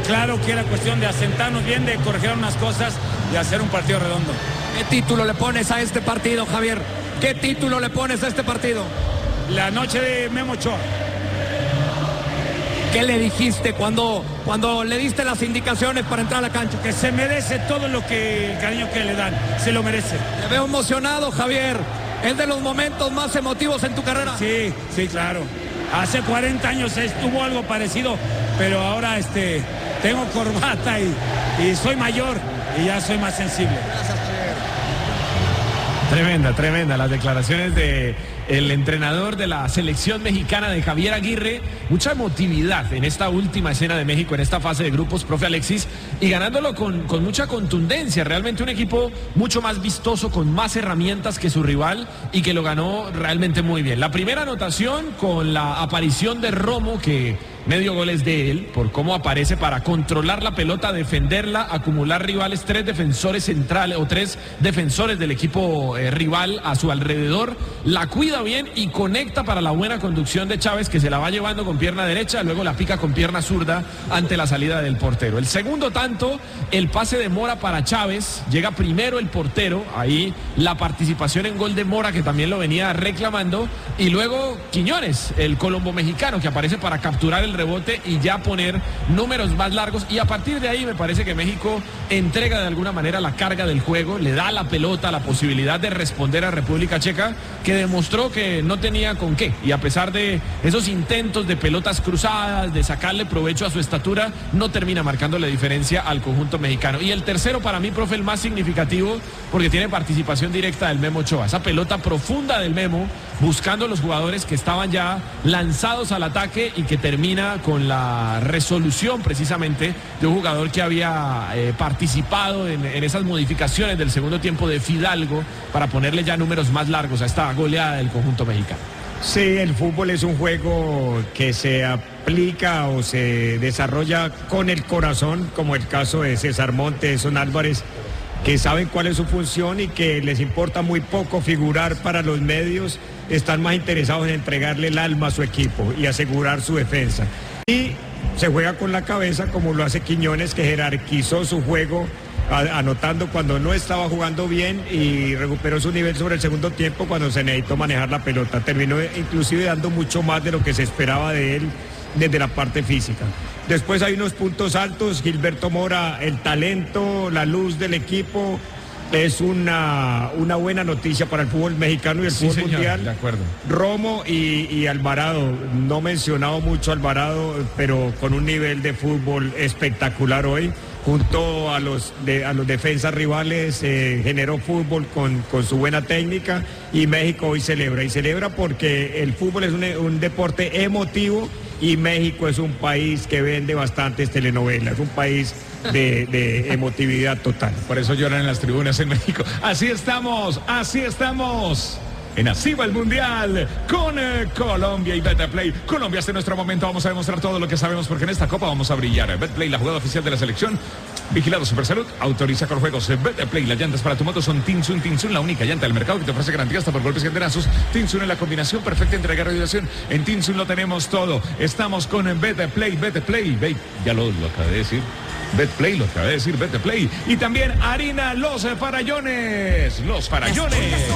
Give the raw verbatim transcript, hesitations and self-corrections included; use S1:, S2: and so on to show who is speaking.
S1: claro que era cuestión de asentarnos bien, de corregir unas cosas y hacer un partido redondo.
S2: ¿Qué título le pones a este partido, Javier? ¿Qué título le pones a este partido?
S1: La noche de Memo Ochoa.
S2: ¿Qué le dijiste cuando, cuando le diste las indicaciones para entrar a la cancha?
S1: Que se merece todo lo que el cariño que le dan, se lo merece.
S2: Te veo emocionado, Javier. ¿Es de los momentos más emotivos en tu carrera?
S1: Sí, sí, claro. Hace cuarenta años estuvo algo parecido, pero ahora este, tengo corbata y, y soy mayor y ya soy más sensible.
S2: Gracias, Javier.
S3: Tremenda, tremenda las declaraciones de el entrenador de la selección mexicana de Javier Aguirre. Mucha emotividad en esta última escena de México, en esta fase de grupos, profe Alexis, y ganándolo con, con mucha contundencia. Realmente un equipo mucho más vistoso, con más herramientas que su rival y que lo ganó realmente muy bien. La primera anotación con la aparición de Romo, que medio gol es de él, por cómo aparece para controlar la pelota, defenderla, acumular rivales, tres defensores centrales o tres defensores del equipo eh, rival a su alrededor, la cuida bien y conecta para la buena conducción de Chávez, que se la va llevando con pierna derecha, luego la pica con pierna zurda ante la salida del portero. El segundo tanto, el pase de Mora para Chávez, llega primero el portero, ahí la participación en gol de Mora, que también lo venía reclamando, y luego Quiñones, el colombo mexicano, que aparece para capturar el rebote y ya poner números más largos, y a partir de ahí me parece que México entrega de alguna manera la carga del juego, le da la pelota, la posibilidad de responder a República Checa, que demostró que no tenía con qué, y a pesar de esos intentos de pelotas cruzadas, de sacarle provecho a su estatura, no termina marcando la diferencia al conjunto mexicano. Y el tercero para mí, profe, el más significativo, porque tiene participación directa del Memo Ochoa, esa pelota profunda del Memo, buscando los jugadores que estaban ya lanzados al ataque y que termina con la resolución precisamente de un jugador que había eh, participado en, en esas modificaciones del segundo tiempo de Fidalgo para ponerle ya números más largos a esta goleada del conjunto mexicano.
S4: Sí, el fútbol es un juego que se aplica o se desarrolla con el corazón, como el caso de César Montes, Son Álvarez, que saben cuál es su función y que les importa muy poco figurar para los medios, están más interesados en entregarle el alma a su equipo y asegurar su defensa. Y se juega con la cabeza, como lo hace Quiñones, que jerarquizó su juego, anotando cuando no estaba jugando bien y recuperó su nivel sobre el segundo tiempo cuando se necesitó manejar la pelota. Terminó inclusive dando mucho más de lo que se esperaba de él desde la parte física. Después hay unos puntos altos, Gilberto Mora, el talento, la luz del equipo, es una, una buena noticia para el fútbol mexicano y el
S3: Sí,
S4: fútbol
S3: señor,
S4: mundial.
S3: de acuerdo.
S4: Romo y, y Alvarado, no mencionado mucho a Alvarado, pero con un nivel de fútbol espectacular hoy, junto a los, de, a los defensas rivales, eh, generó fútbol con, con su buena técnica, y México hoy celebra, y celebra porque el fútbol es un, un deporte emotivo, y México es un país que vende bastantes telenovelas, un país de, de emotividad total.
S5: Por eso lloran en las tribunas en México. Así estamos, así estamos. En Así va el Mundial con eh, Colombia y Betplay. Colombia, hasta nuestro momento vamos a demostrar todo lo que sabemos, porque en esta Copa vamos a brillar. Betplay, la jugada oficial de la selección. Vigilado Supersalud, autoriza con juegos. Betplay, las llantas para tu moto son Tinsun. Tinsun, la única llanta del mercado que te ofrece garantía hasta por golpes y antenazos. Tinsun es la combinación perfecta entre garra y vibración. En Tinsun lo tenemos todo. Estamos con Betplay, Betplay. Ve, ya lo, lo acabé de decir. Betplay, lo acabé de decir, Betplay. Y también harina Los Farallones. Los Farallones.